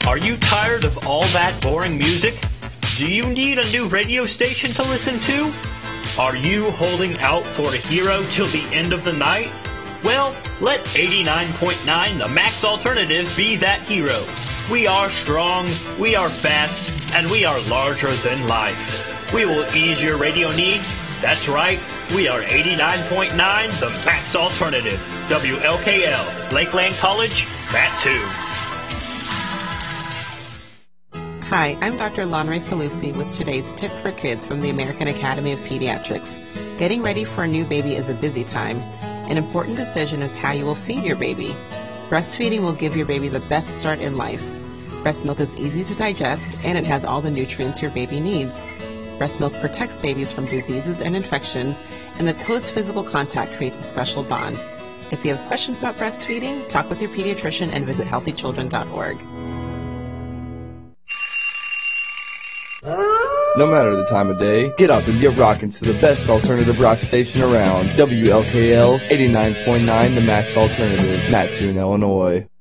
Are you tired of all that boring music? Do you need a new radio station to listen to? Are you holding out for a hero till the end of the night? Well, let 89.9 The Max Alternative be that hero. We are strong, we are fast, and we are larger than life. We will ease your radio needs. That's right, we are 89.9 The Max Alternative. WLKL, Lakeland College, Bat 2. Hi, I'm Dr. Lonray Falusi with today's Tip for Kids from the American Academy of Pediatrics. Getting ready for a new baby is a busy time. An important decision is how you will feed your baby. Breastfeeding will give your baby the best start in life. Breast milk is easy to digest and it has all the nutrients your baby needs. Breast milk protects babies from diseases and infections, and the close physical contact creates a special bond. If you have questions about breastfeeding, talk with your pediatrician and visit healthychildren.org. No matter the time of day, get up and get rockin' to the best alternative rock station around. WLKL 89.9 The Max Alternative, Mattoon, Illinois.